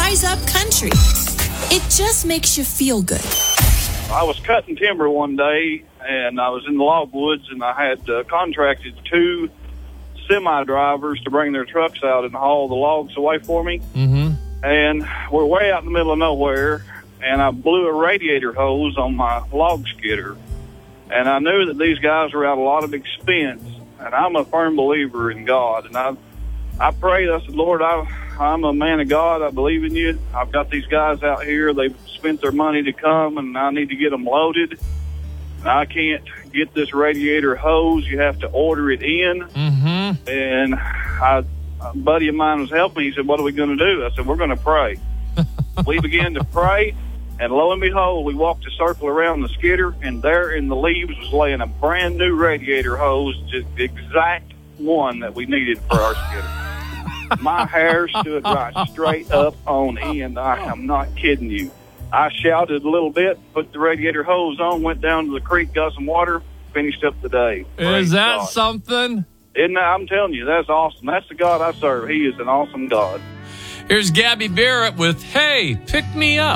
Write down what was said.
Rise Up Country. It just makes you feel good. I was cutting timber one day, and I was in the log woods, and I had contracted 2 semi-drivers to bring their trucks out and haul the logs away for me. Mm-hmm. And we're way out in the middle of nowhere, and I blew a radiator hose on my log skidder. And I knew that these guys were at a lot of expense, and I'm a firm believer in God. And I prayed, I said, Lord, I'm a man of God. I believe in you. I've got these guys out here. They've spent their money to come, and I need to get them loaded. I can't get this radiator hose. You have to order it in. Mm-hmm. And a buddy of mine was helping me. He said, what are we going to do? I said, we're going to pray. We began to pray, and lo and behold, we walked a circle around the skidder, and there in the leaves was laying a brand new radiator hose, just the exact one that we needed for our skidder. My hair stood right straight up on end. I am not kidding you. I shouted a little bit, put the radiator hose on, went down to the creek, got some water, finished up the day. Is that something? Isn't that? I'm telling you, that's awesome. That's the God I serve. He is an awesome God. Here's Gabby Barrett with Hey, Pick Me Up.